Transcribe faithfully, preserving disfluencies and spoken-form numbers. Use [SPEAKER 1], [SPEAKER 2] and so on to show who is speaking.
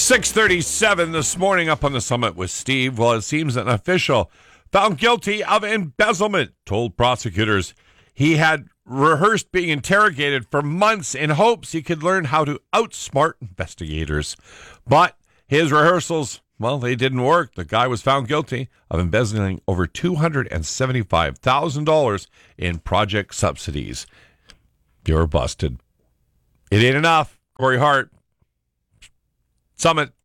[SPEAKER 1] six thirty-seven this morning up on the Summit with Steve. Well, it seems an official found guilty of embezzlement told prosecutors he had rehearsed being interrogated for months in hopes he could learn how to outsmart investigators. But his rehearsals, well, they didn't work. The guy was found guilty of embezzling over two hundred seventy-five thousand dollars in project subsidies. You're busted. It ain't enough. Corey Hart, Summit.